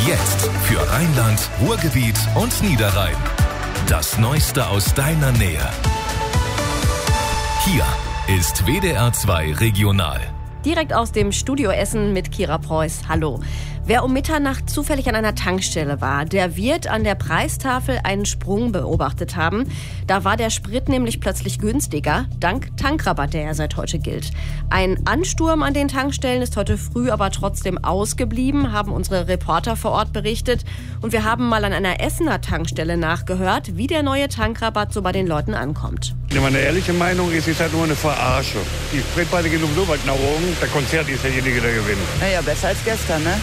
Jetzt für Rheinland, Ruhrgebiet und Niederrhein. Das Neueste aus deiner Nähe. Hier ist WDR 2 Regional. Direkt aus dem Studio Essen mit Kira Preuß. Hallo. Wer um Mitternacht zufällig an einer Tankstelle war, der wird an der Preistafel einen Sprung beobachtet haben. Da war der Sprit nämlich plötzlich günstiger, dank Tankrabatt, der ja seit heute gilt. Ein Ansturm an den Tankstellen ist heute früh aber trotzdem ausgeblieben, haben unsere Reporter vor Ort berichtet. Und wir haben mal an einer Essener Tankstelle nachgehört, wie der neue Tankrabatt so bei den Leuten ankommt. Meine ehrliche Meinung ist, es ist halt nur eine Verarsche. Die Spritpreise gehen so weit nach oben, der Konzert ist derjenige, der gewinnt. Naja, besser als gestern, ne?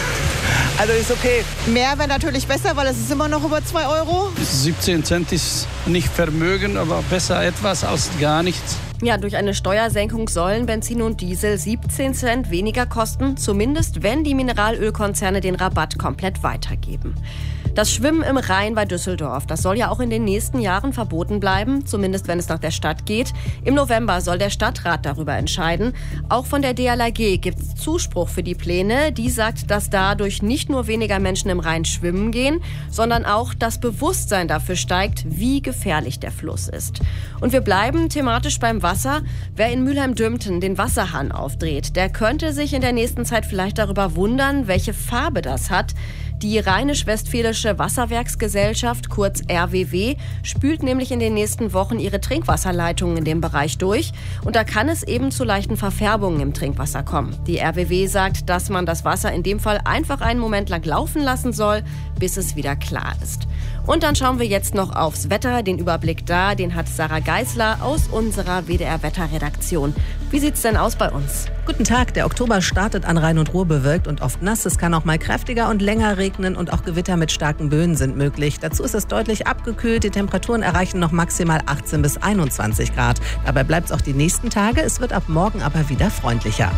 Also ist okay. Mehr wäre natürlich besser, weil es ist immer noch über 2 Euro. 17 Cent ist nicht Vermögen, aber besser etwas als gar nichts. Ja, durch eine Steuersenkung sollen Benzin und Diesel 17 Cent weniger kosten, zumindest wenn die Mineralölkonzerne den Rabatt komplett weitergeben. Das Schwimmen im Rhein bei Düsseldorf, das soll ja auch in den nächsten Jahren verboten bleiben, zumindest wenn es nach der Stadt geht. Im November soll der Stadtrat darüber entscheiden. Auch von der DLRG gibt es Zuspruch für die Pläne. Die sagt, dass dadurch nicht nur weniger Menschen im Rhein schwimmen gehen, sondern auch das Bewusstsein dafür steigt, wie gefährlich der Fluss ist. Und wir bleiben thematisch beim Wasser. Wer in Mülheim-Dümten den Wasserhahn aufdreht, der könnte sich in der nächsten Zeit vielleicht darüber wundern, welche Farbe das hat. Die Rheinisch-Westfälische Wasserwerksgesellschaft, kurz RWW, spült nämlich in den nächsten Wochen ihre Trinkwasserleitungen in dem Bereich durch. Und da kann es eben zu leichten Verfärbungen im Trinkwasser kommen. Die RWW sagt, dass man das Wasser in dem Fall einfach einen Moment lang laufen lassen soll, bis es wieder klar ist. Und dann schauen wir jetzt noch aufs Wetter. Den Überblick den hat Sarah Geisler aus unserer WDR-Wetterredaktion. Wie sieht's denn aus bei uns? Guten Tag, der Oktober startet an Rhein und Ruhr bewölkt und oft nass. Es kann auch mal kräftiger und länger regnen und auch Gewitter mit starken Böen sind möglich. Dazu ist es deutlich abgekühlt. Die Temperaturen erreichen noch maximal 18 bis 21 Grad. Dabei bleibt es auch die nächsten Tage. Es wird ab morgen aber wieder freundlicher.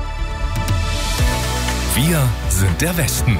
Wir sind der Westen.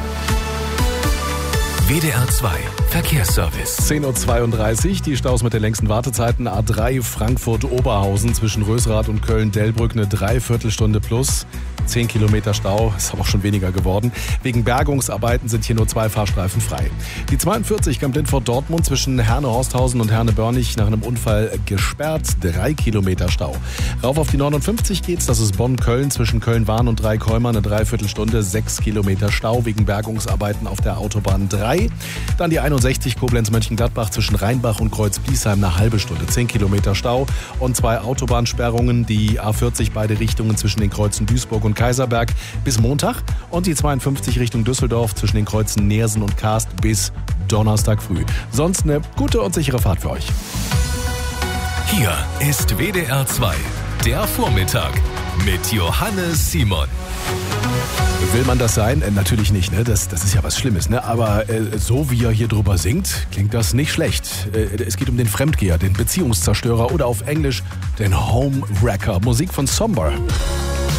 WDR 2 Verkehrsservice. 10.32 Uhr, die Staus mit den längsten Wartezeiten. A3 Frankfurt-Oberhausen zwischen Rösrath und Köln-Dellbrück eine Dreiviertelstunde plus. 10 Kilometer Stau, ist aber auch schon weniger geworden. Wegen Bergungsarbeiten sind hier nur 2 Fahrstreifen frei. Die 42 Kamp-Lindfort-Dortmund zwischen Herne-Horsthausen und Herne-Börnich nach einem Unfall gesperrt. 3 Kilometer Stau. Rauf auf die 59 geht's, das ist Bonn-Köln zwischen Köln-Wahn und Dreikäumer eine Dreiviertelstunde. 6 Kilometer Stau wegen Bergungsarbeiten auf der Autobahn 3. Dann die 61 Koblenz-Mönchengladbach zwischen Rheinbach und Kreuz-Bliesheim eine halbe Stunde. 10 Kilometer Stau und 2 Autobahnsperrungen. Die A40 beide Richtungen zwischen den Kreuzen Duisburg und Kaiserberg bis Montag und die 52 Richtung Düsseldorf zwischen den Kreuzen Neersen und Kaast bis Donnerstag früh. Sonst eine gute und sichere Fahrt für euch. Hier ist WDR 2, der Vormittag mit Johannes Simon. Will man das sein? Natürlich nicht, ne? Das ist ja was Schlimmes, ne? Aber so wie er hier drüber singt, klingt das nicht schlecht. Es geht um den Fremdgeher, den Beziehungszerstörer oder auf Englisch den Homewrecker. Musik von Somber.